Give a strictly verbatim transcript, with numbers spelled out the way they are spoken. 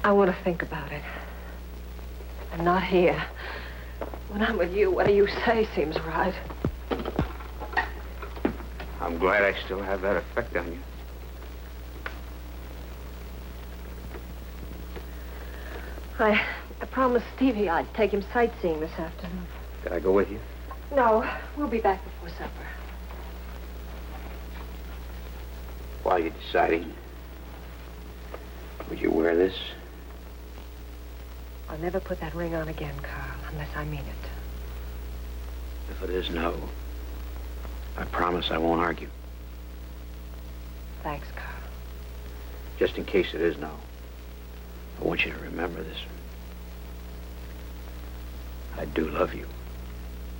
I want to think about it. And not here. When I'm with you, whatever you say seems right. I'm glad I still have that effect on you. I, I promised Stevie I'd take him sightseeing this afternoon. Could I go with you? No, we'll be back before supper. While you're deciding, would you wear this? I'll never put that ring on again, Carl, unless I mean it. If it is no, I promise I won't argue. Thanks, Carl. Just in case it is no, I want you to remember this. I do love you.